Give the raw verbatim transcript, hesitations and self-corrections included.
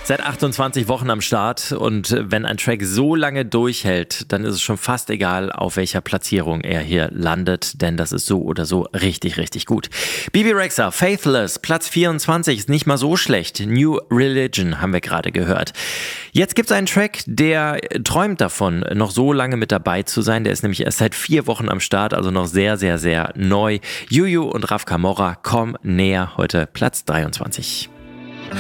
Seit achtundzwanzig Wochen am Start und wenn ein Track so lange durchhält, dann ist es schon fast egal, auf welcher Platzierung er hier landet, denn das ist so oder so richtig, richtig gut. Bebe Rexha, Faithless, Platz vierundzwanzig, ist nicht mal so schlecht. New Religion haben wir gerade gehört. Jetzt gibt es einen Track, der träumt davon, noch so lange mit dabei zu sein. Der ist nämlich erst seit vier Wochen am Start, also noch sehr, sehr, sehr neu. Juju und Raf Camora, komm näher, heute Platz dreiundzwanzig.